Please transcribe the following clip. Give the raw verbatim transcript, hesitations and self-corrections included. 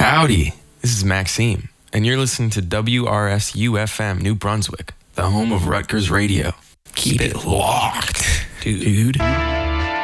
Howdy, this is Maxime, and you're listening to W R S U F M New Brunswick, the home of Rutgers Radio. Keep it locked, dude.